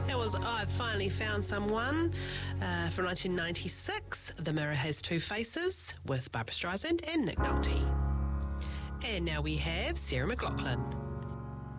That was I've Finally Found Someone from 1996. The Mirror Has Two Faces with Barbra Streisand and Nick Nolte. And now we have Sarah McLachlan.